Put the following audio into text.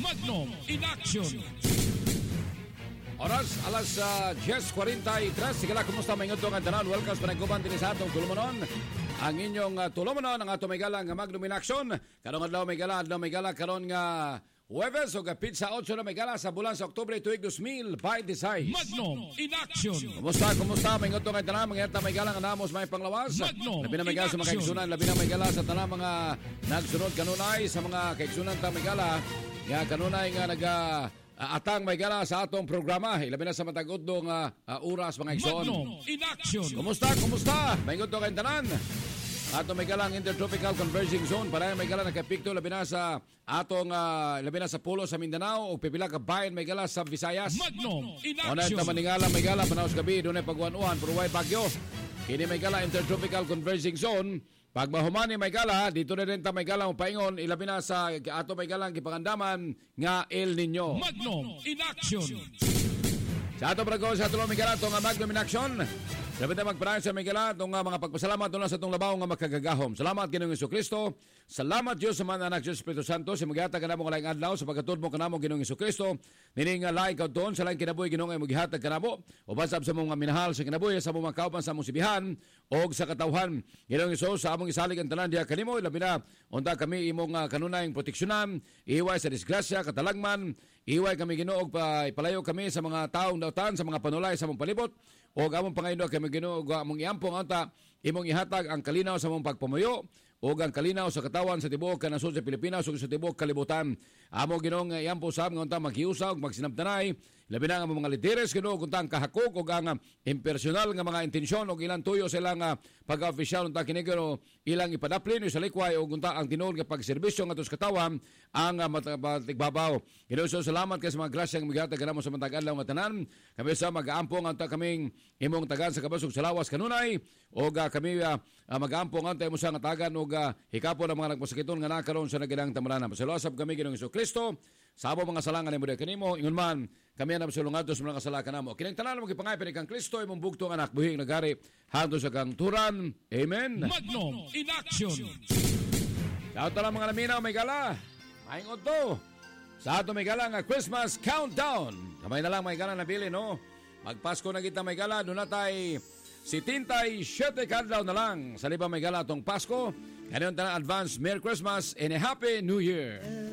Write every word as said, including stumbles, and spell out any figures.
Magnum in action. Oras, alas uh, ten forty-three. Sige lang, kumusta may ngutong antanan? Welcome sa nagkuban din sa atong tulumanon. Ang inyong uh, tulumanon, ang atong may gala nga Magnum in action. Karong adlaw may gala, adlaw may gala, karon nga Huwebes o kapit sa eight na may gala sa bulan sa Oktubre tuig two thousand twenty-six. Magnum in action. Kumusta, kumusta? May ngutong antanan, mga yata may gala nga namos may panglawas. Magnum labi na may gala sa mga kaigsunan, labi na may gala sa tanang mga nagsunod kanunay sa mga kaigsunan ta may gala. Nga kanunay nga naga Uh, atang may gala sa atong programa. Ilabi na sa matagod dong uh, uh, oras mga igsoon. Magnum in action. Kumusta, kumusta? May ngod kayong tanan. Atong may galang Intertropical Converging Zone. Para may gala nakapikto. Labi na sa atong uh, labi na sa pulo sa Mindanao. O pipila ka bayan may gala sa Visayas. Magnum in action. action. Onan tamaningala may gala. Panaos gabi. Doon ay pagwanuhan. Puruway Bagyo. Kini may gala Intertropical Converging Zone. Pag mahumani may gala, dito na rin ta may gala paingon, ilabi na sa ato may galang gipangandaman nga El Nino. Magnum in action. Sa ato brago sa tulong may gala, itong Magnum in action. Dapat na magparaan sa may gala, itong mga pagpasalamat doon sa itong labaw nga makagagahom. Salamat Ginoong Jesucristo. Salamat Diyos sa mga anak Diyos Espiritu Santo. Si magyata ka na mong laing adlaw sa pagkatod mo ka na mong Ginoong Jesucristo. Nining nga laing ka doon sa laing kinabuhi Ginoong ay maghihatag ka na mo. O basab sa mga minahal sa kinabuhi sa mga kaupan sa mong sibihan o sa katawhan. Ginoong Jesus sa among isalig ang tanan diya kanimo. Labi na, unta kami imong uh, kanunayang proteksyonan. Ihiway sa disgrasya, katalagman. Ihiway kami Ginoog pa ipalayo kami sa mga taong dautan, sa mga panulay sa mong palibot. O among Panginoon kami Ginoog among iampong anta imong ihatag ang kalinaw sa mong pagpumuyo o ang kalinaw sa katawan sa tibuok kanasud sa Pilipinas ug sa tibuok kalibutan. Amo Ginoong iampo sa among anta maghiusa ug magsinabtanay labi na nga mga lideres Ginoog untang kahakok ug ang impersonal nga mga intensyon ug ilang tuyo sa ilang uh, pag-official unta kini ilang ipadaplin sa likway ug unta ang tinuod nga pagserbisyo ngadto sa katawan ang uh, matigbabaw. Ginoong so, salamat kay sa mga grasya nga migatag kanamo sa matag adlaw nga tanan. Kami sa mag-aampong anta kaming imong tagan sa kabasog sa lawas kanunay o uh, kami uh, uh, mag-aampong anta imo sa nga tagan og uh, hikapo ng mga nagpasakiton nga nakaroon sa nagilang tamaranan. Pasalaosab kami Ginoong Jesucristo sa amo mga salangan nimo kanimo ingon man kami na masulungados mga kasalakan namo. Kining tanan mo gipangay pini kang Kristo imong bugtong anak buhing nagari hanto sa kang turan. Amen. Magnum in action. Sa ato lang mga naminaw may gala. Maingod to. Sa ato may gala nga Christmas countdown. Kamay na lang may gala nabili no. Magpasko na kita may gala doon na tay seventy-seven kadlaw na lang sa liba may gala tong Pasko. Ganyan tanan advance Merry Christmas and a Happy New Year.